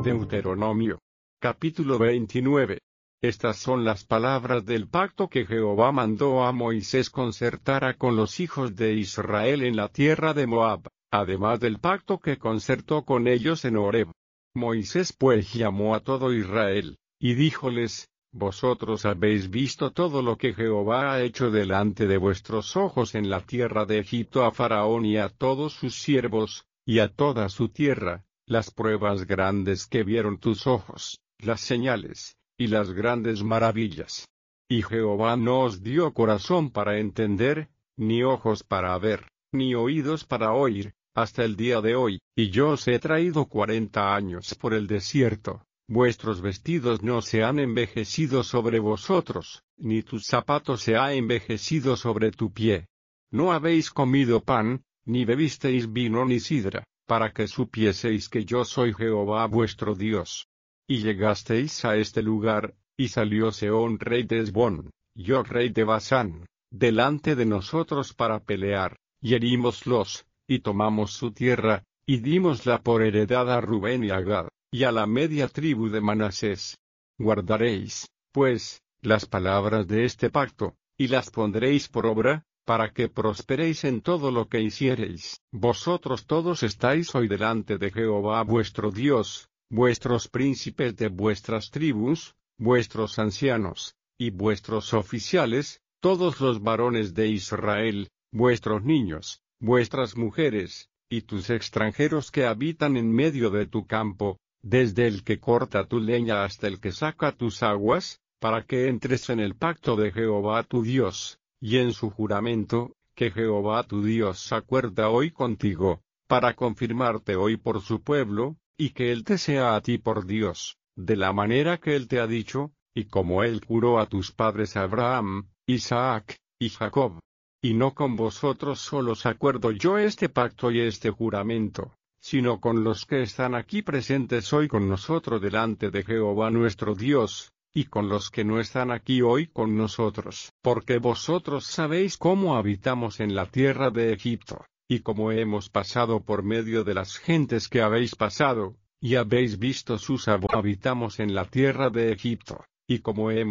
Deuteronomio. Capítulo 29. Estas son las palabras del pacto que Jehová mandó a Moisés concertara con los hijos de Israel en la tierra de Moab, además del pacto que concertó con ellos en Horeb. Moisés pues llamó a todo Israel, y díjoles: Vosotros habéis visto todo lo que Jehová ha hecho delante de vuestros ojos en la tierra de Egipto a Faraón y a todos sus siervos, y a toda su tierra, las pruebas grandes que vieron tus ojos, las señales, y las grandes maravillas. Y Jehová no os dio corazón para entender, ni ojos para ver, ni oídos para oír, hasta el día de hoy, y yo os he traído 40 años por el desierto. Vuestros vestidos no se han envejecido sobre vosotros, ni tu zapato se ha envejecido sobre tu pie. No habéis comido pan, ni bebisteis vino ni sidra, para que supieseis que yo soy Jehová vuestro Dios. Y llegasteis a este lugar, y salió Sehón rey de Hesbón, y Og rey de Basán, delante de nosotros para pelear, y herímoslos, y tomamos su tierra, y dímosla por heredad a Rubén y a Gad, y a la media tribu de Manasés. Guardaréis, pues, las palabras de este pacto, y las pondréis por obra, para que prosperéis en todo lo que hiciereis. Vosotros todos estáis hoy delante de Jehová vuestro Dios, vuestros príncipes de vuestras tribus, vuestros ancianos, y vuestros oficiales, todos los varones de Israel, vuestros niños, vuestras mujeres, y tus extranjeros que habitan en medio de tu campo, desde el que corta tu leña hasta el que saca tus aguas, para que entres en el pacto de Jehová tu Dios, y en su juramento, que Jehová tu Dios acuerda hoy contigo, para confirmarte hoy por su pueblo, y que Él te sea a ti por Dios, de la manera que Él te ha dicho, y como Él juró a tus padres Abraham, Isaac, y Jacob. Y no con vosotros solos acuerdo yo este pacto y este juramento, sino con los que están aquí presentes hoy con nosotros delante de Jehová nuestro Dios, y con los que no están aquí hoy con nosotros. Porque vosotros sabéis cómo habitamos en la tierra de Egipto, y cómo hemos pasado por medio de las gentes que habéis pasado, y habéis visto sus habitamos en la tierra de Egipto, y cómo hemos